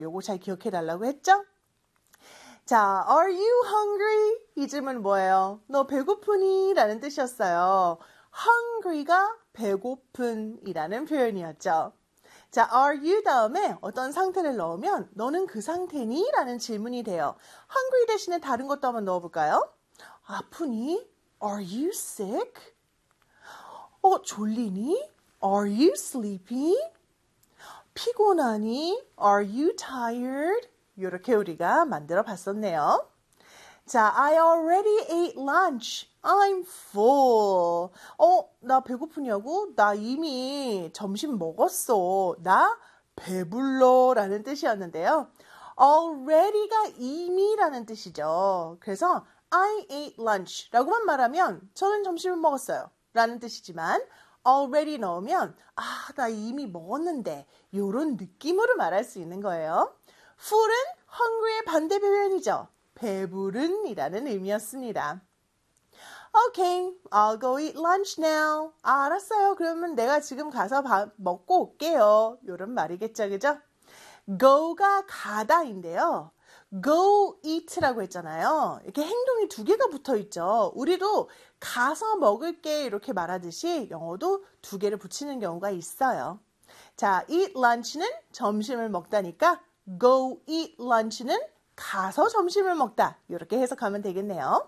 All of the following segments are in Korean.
요거 잘 기억해 달라고 했죠? 자, are you hungry? 이 질문 뭐예요? 너 배고프니? 라는 뜻이었어요. hungry가 배고픈이라는 표현이었죠. 자, are you 다음에 어떤 상태를 넣으면 너는 그 상태니? 라는 질문이 돼요. hungry 대신에 다른 것도 한번 넣어볼까요? 아프니? Are you sick? 졸리니? Are you sleepy? 피곤하니? Are you tired? 이렇게 우리가 만들어 봤었네요. 자, I already ate lunch. I'm full. 나 배고프냐고? 나 이미 점심 먹었어. 나 배불러 라는 뜻이었는데요. already가 이미라는 뜻이죠. 그래서 I ate lunch 라고만 말하면 저는 점심을 먹었어요 라는 뜻이지만 already 넣으면 나 이미 먹었는데 이런 느낌으로 말할 수 있는 거예요. full은 hungry의 반대 표현이죠. 배부른 이라는 의미였습니다. Okay, I'll go eat lunch now. 알았어요. 그러면 내가 지금 가서 밥 먹고 올게요. 이런 말이겠죠, 그죠? go가 가다인데요. go eat라고 했잖아요. 이렇게 행동이 두 개가 붙어 있죠. 우리도 가서 먹을게 이렇게 말하듯이 영어도 두 개를 붙이는 경우가 있어요. 자, eat lunch는 점심을 먹다니까 go eat lunch는 가서 점심을 먹다. 이렇게 해석하면 되겠네요.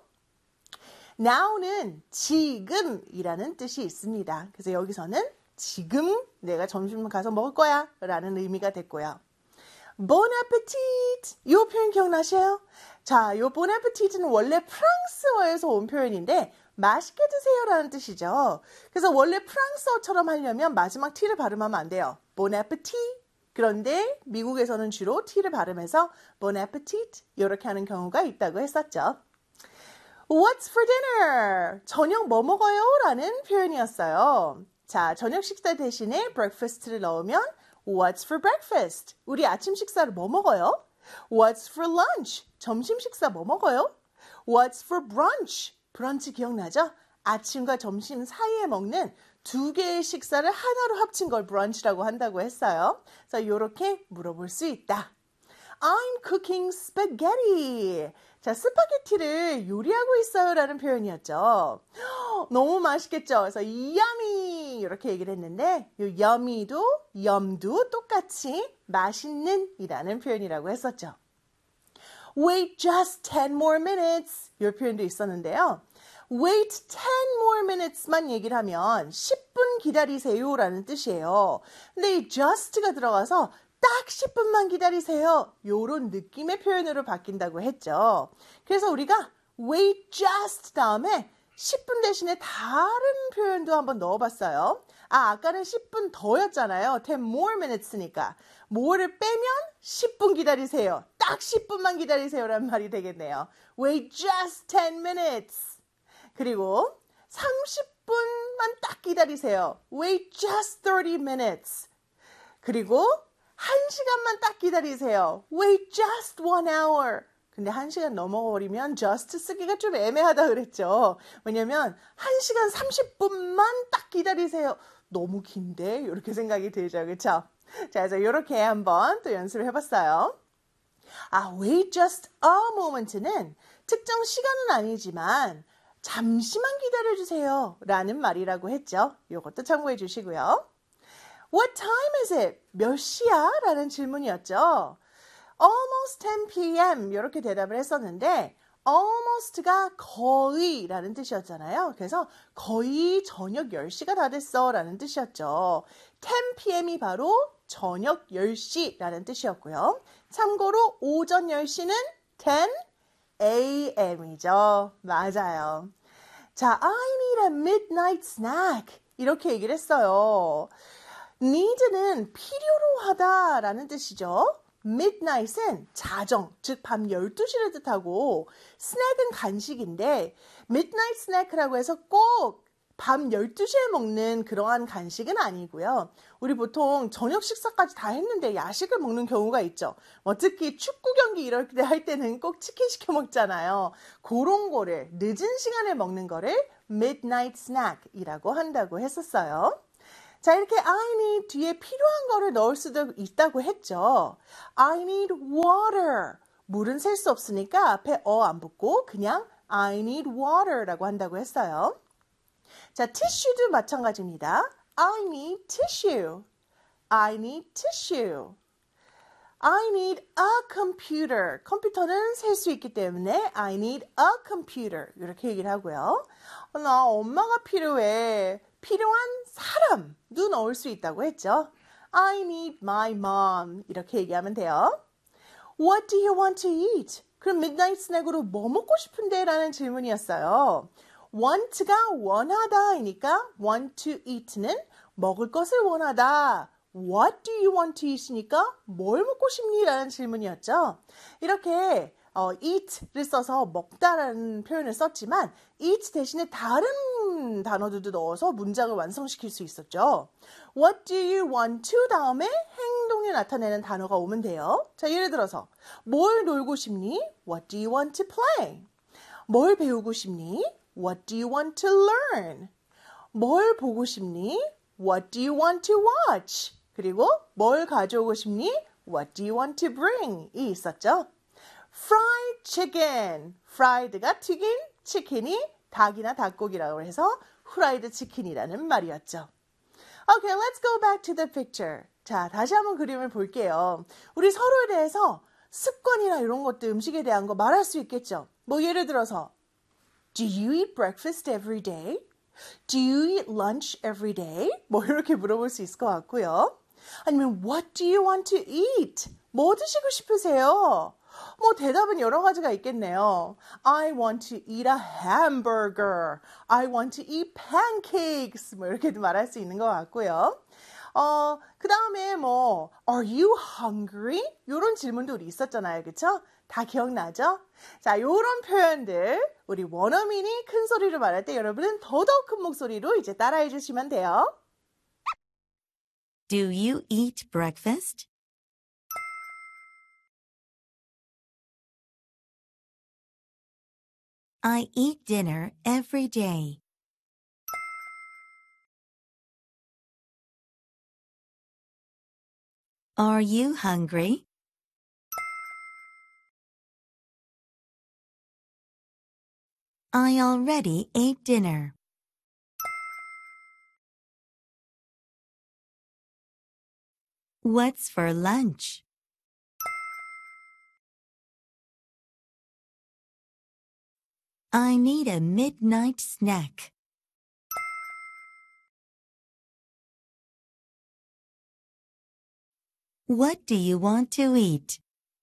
now는 지금이라는 뜻이 있습니다. 그래서 여기서는 지금 내가 점심을 가서 먹을 거야 라는 의미가 됐고요. bon appetit 이 표현 기억나셔요? 자, 이 bon appetit는 원래 프랑스어에서 온 표현인데 맛있게 드세요 라는 뜻이죠. 그래서 원래 프랑스어처럼 하려면 마지막 t를 발음하면 안 돼요. bon appetit 그런데 미국에서는 주로 t를 발음해서 bon appetit 이렇게 하는 경우가 있다고 했었죠. What's for dinner? 저녁 뭐 먹어요? 라는 표현이었어요. 자, 저녁 식사 대신에 breakfast를 넣으면 What's for breakfast? 우리 아침 식사를 뭐 먹어요? What's for lunch? 점심 식사 뭐 먹어요? What's for brunch? 브런치 기억나죠? 아침과 점심 사이에 먹는 두 개의 식사를 하나로 합친 걸 brunch라고 한다고 했어요. 그래서 이렇게 물어볼 수 있다. I'm cooking spaghetti. 자, 스파게티를 요리하고 있어요 라는 표현이었죠. 너무 맛있겠죠? 그래서 yummy 이렇게 얘기를 했는데 이 yummy도 yum도 똑같이 맛있는 이라는 표현이라고 했었죠. Wait just 10 more minutes 이 표현도 있었는데요. Wait 10 more minutes만 얘기를 하면 10분 기다리세요 라는 뜻이에요. 근데 이 just가 들어가서 딱 10분만 기다리세요. 요런 느낌의 표현으로 바뀐다고 했죠. 그래서 우리가 wait just 다음에 10분 대신에 다른 표현도 한번 넣어봤어요. 아까는 10분 더였잖아요. 10 more minutes니까. more를 빼면 10분 기다리세요. 딱 10분만 기다리세요 라는 말이 되겠네요. Wait just 10 minutes. 그리고 30분만 딱 기다리세요. Wait just 30 minutes. 그리고 1시간만 딱 기다리세요. Wait just 1 hour. 근데 1시간 넘어버리면 just 쓰기가 좀 애매하다 그랬죠. 왜냐면 1시간 30분만 딱 기다리세요. 너무 긴데? 이렇게 생각이 들죠. 그렇죠? 자, 그래서 이렇게 한번 또 연습을 해봤어요. wait just a moment는 특정 시간은 아니지만 잠시만 기다려주세요 라는 말이라고 했죠. 이것도 참고해 주시고요. What time is it? 몇 시야? 라는 질문이었죠. Almost 10 p.m. 이렇게 대답을 했었는데 almost가 거의 라는 뜻이었잖아요. 그래서 거의 저녁 10시가 다 됐어 라는 뜻이었죠. 10 p.m.이 바로 저녁 10시 라는 뜻이었고요. 참고로 오전 10시는 10 a.m.이죠. 맞아요. 자, I need a midnight snack. 이렇게 얘기를 했어요. need는 필요로 하다 라는 뜻이죠. midnight은 자정, 즉 밤 12시를 뜻하고 snack은 간식인데 midnight snack라고 해서 꼭 밤 12시에 먹는 그러한 간식은 아니고요. 우리 보통 저녁 식사까지 다 했는데 야식을 먹는 경우가 있죠. 특히 축구 경기 이럴 때 할 때는 꼭 치킨 시켜 먹잖아요. 그런 거를 늦은 시간에 먹는 거를 midnight snack이라고 한다고 했었어요. 자, 이렇게 I need 뒤에 필요한 거를 넣을 수도 있다고 했죠. I need water. 물은 셀 수 없으니까 앞에 안 붙고 그냥 I need water라고 한다고 했어요. 자, tissue도 마찬가지입니다. I need tissue. I need tissue. I need a computer. 컴퓨터는 셀 수 있기 때문에 I need a computer. 이렇게 얘기를 하고요. 나 엄마가 필요해. 필요한 사람도 넣을 수 있다고 했죠. I need my mom. 이렇게 얘기하면 돼요. What do you want to eat? 그럼 midnight snack으로 뭐 먹고 싶은데? 라는 질문이었어요. want가 원하다이니까 want to eat는 먹을 것을 원하다. What do you want to eat이니까 뭘 먹고 싶니? 라는 질문이었죠. 이렇게 eat를 써서 먹다라는 표현을 썼지만 eat 대신에 다른 단어들도 넣어서 문장을 완성시킬 수 있었죠. What do you want to 다음에 행동을 나타내는 단어가 오면 돼요. 자, 예를 들어서 뭘 놀고 싶니? What do you want to play? 뭘 배우고 싶니? What do you want to learn? 뭘 보고 싶니? What do you want to watch? 그리고 뭘 가져오고 싶니? What do you want to bring? 이 있었죠. Fried chicken. fried가 튀긴, 치킨이 닭이나 닭고기라고 해서 프라이드 치킨이라는 말이었죠. Okay, let's go back to the picture. 자, 다시 한번 그림을 볼게요. 우리 서로에 대해서 습관이나 이런 것들, 음식에 대한 거 말할 수 있겠죠. 뭐 예를 들어서 Do you eat breakfast every day? Do you eat lunch every day? 뭐 이렇게 물어볼 수 있을 것 같고요. 아니면 What do you want to eat? 뭐 드시고 싶으세요? 뭐 대답은 여러 가지가 있겠네요. I want to eat a hamburger. I want to eat pancakes. 뭐 이렇게도 말할 수 있는 것 같고요. 그 다음에 뭐 Are you hungry? 이런 질문도 우리 있었잖아요. 그쵸? 다 기억나죠? 자, 요런 표현들 우리 원어민이 큰 소리로 말할 때 여러분은 더더욱 큰 목소리로 이제 따라해 주시면 돼요. Do you eat breakfast? I eat dinner every day. Are you hungry? I already ate dinner. What's for lunch? I need a midnight snack. What do you want to eat?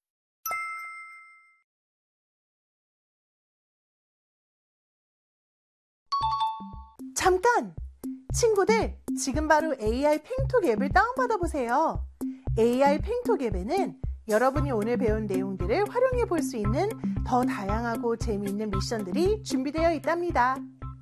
잠깐! 친구들, 지금 바로 AI 팽톡 앱을 다운받아 보세요. AI 팽톡 앱에는 여러분이 오늘 배운 내용들을 활용해 볼 수 있는 더 다양하고 재미있는 미션들이 준비되어 있답니다.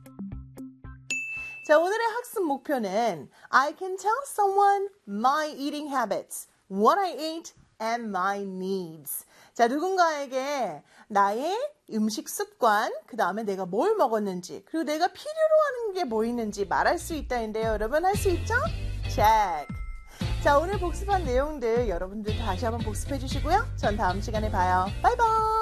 자, 오늘의 학습 목표는 I can tell someone my eating habits, what I ate, and my needs. 자, 누군가에게 나의 음식 습관, 그 다음에 내가 뭘 먹었는지, 그리고 내가 필요로 하는 게 뭐 있는지 말할 수 있다는데요. 여러분 할 수 있죠? 체크! 자, 오늘 복습한 내용들 여러분들 다시 한번 복습해 주시고요. 전 다음 시간에 봐요. 바이바이!